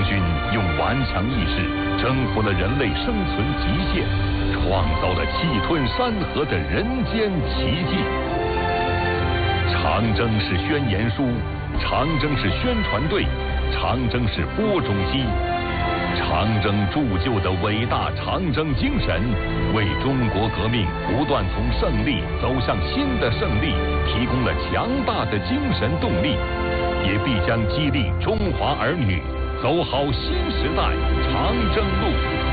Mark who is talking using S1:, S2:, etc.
S1: 军用顽强意志征服了人类生存极限，创造了气吞山河的人间奇迹。长征是宣言书，长征是宣传队，长征是播种机。长征铸就的伟大长征精神，为中国革命不断从胜利走向新的胜利提供了强大的精神动力，也必将激励中华儿女走好新时代长征路。